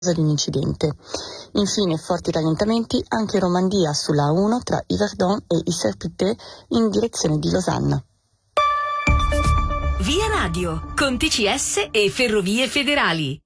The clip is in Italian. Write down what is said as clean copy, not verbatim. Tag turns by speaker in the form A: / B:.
A: di un incidente. Infine, forti rallentamenti anche in Romandia sulla A1 tra Yverdon e Isserpité in direzione di Losanna.
B: Via Radio, con TCS e Ferrovie Federali.